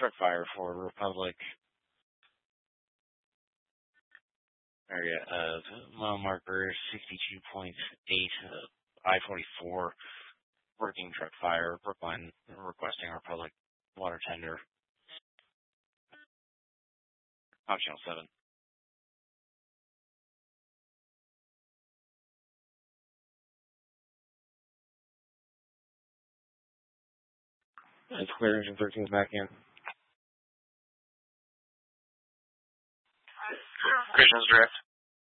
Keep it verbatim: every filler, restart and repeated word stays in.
truck fire for Republic area of mile marker sixty-two point eight, uh, I forty-four, working truck fire, Brookline, requesting our public water tender. Hot channel seven. It's clear, engine thirteen is back in. Christian's direct.